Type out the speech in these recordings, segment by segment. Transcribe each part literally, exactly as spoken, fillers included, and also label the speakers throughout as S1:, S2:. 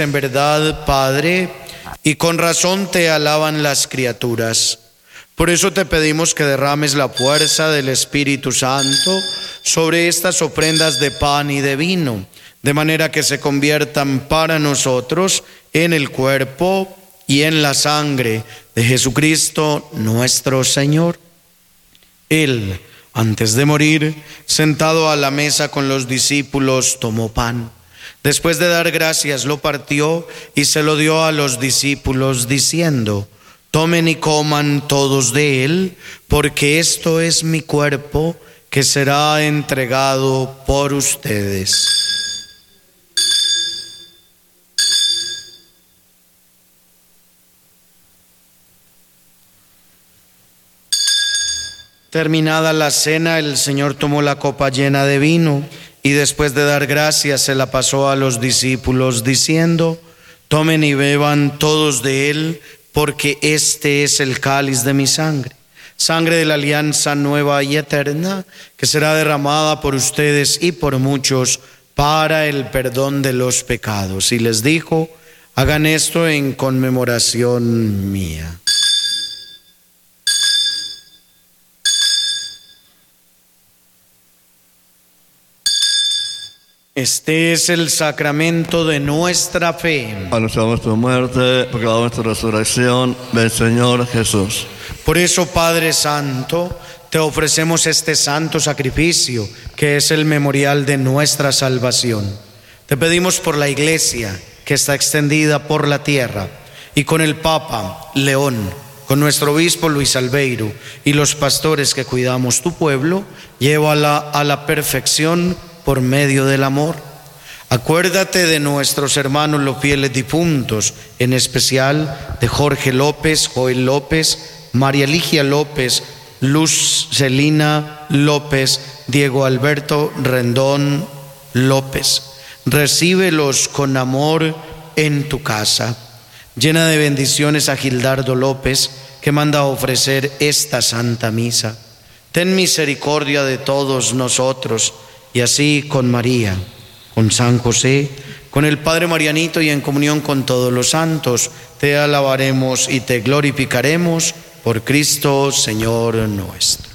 S1: En verdad, Padre, y con razón te alaban las criaturas. Por eso te pedimos que derrames la fuerza del Espíritu Santo sobre estas ofrendas de pan y de vino, de manera que se conviertan para nosotros en el cuerpo y en la sangre de Jesucristo nuestro Señor. Él, antes de morir, sentado a la mesa con los discípulos, tomó pan. Después de dar gracias, lo partió y se lo dio a los discípulos, diciendo: tomen y coman todos de él, porque esto es mi cuerpo, que será entregado por ustedes. Terminada la cena, el Señor tomó la copa llena de vino y después de dar gracias se la pasó a los discípulos, diciendo: tomen y beban todos de él, porque este es el cáliz de mi sangre, sangre de la alianza nueva y eterna, que será derramada por ustedes y por muchos para el perdón de los pecados. Y les dijo: hagan esto en conmemoración mía. Este es el sacramento de nuestra fe.
S2: Anunciamos tu muerte, proclamamos tu resurrección. Ven, Señor Jesús.
S1: Por eso, Padre Santo, te ofrecemos este santo sacrificio, que es el memorial de nuestra salvación. Te pedimos por la Iglesia, que está extendida por la tierra, y con el Papa León, con nuestro obispo Luis Albeiro y los pastores que cuidamos tu pueblo, llévala a la perfección por medio del amor. Acuérdate de nuestros hermanos los fieles difuntos, en especial de Jorge López, Joel López, María Ligia López, Luz Celina López, Diego Alberto Rendón López. Recíbelos con amor en tu casa. Llena de bendiciones a Gildardo López, que manda a ofrecer esta santa misa. Ten misericordia de todos nosotros, y así con María, con San José, con el Padre Marianito y en comunión con todos los santos, te alabaremos y te glorificaremos por Cristo, Señor nuestro.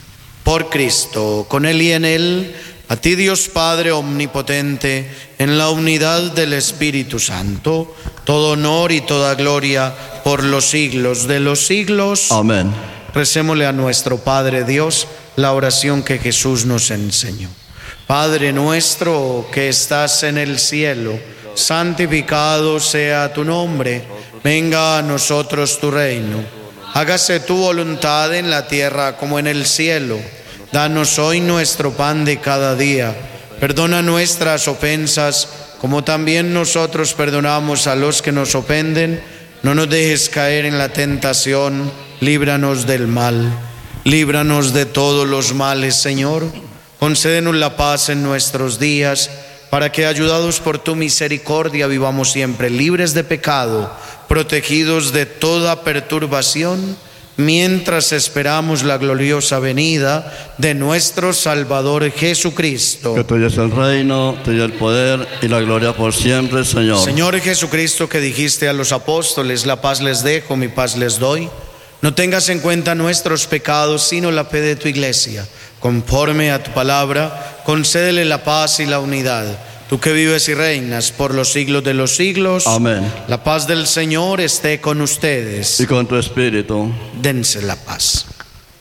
S1: Por Cristo, con Él y en Él, a ti Dios Padre omnipotente, en la unidad del Espíritu Santo, todo honor y toda gloria por los siglos de los siglos.
S2: Amén.
S1: Recémosle a nuestro Padre Dios la oración que Jesús nos enseñó. Padre nuestro que estás en el cielo, santificado sea tu nombre. Venga a nosotros tu reino. Hágase tu voluntad en la tierra como en el cielo. Danos hoy nuestro pan de cada día. Perdona nuestras ofensas, como también nosotros perdonamos a los que nos ofenden. No nos dejes caer en la tentación, líbranos del mal. Líbranos de todos los males, Señor. Concédenos la paz en nuestros días, para que, ayudados por tu misericordia, vivamos siempre libres de pecado, protegidos de toda perturbación, mientras esperamos la gloriosa venida de nuestro Salvador Jesucristo.
S2: Que tuyo es el reino, tuyo el poder y la gloria por siempre, Señor.
S1: Señor Jesucristo, que dijiste a los apóstoles: la paz les dejo, mi paz les doy. No tengas en cuenta nuestros pecados, sino la fe de tu Iglesia. Conforme a tu palabra, concédele la paz y la unidad. Tú que vives y reinas por los siglos de los siglos.
S2: Amén.
S1: La paz del Señor esté con ustedes.
S2: Y con tu espíritu.
S1: Dense la paz.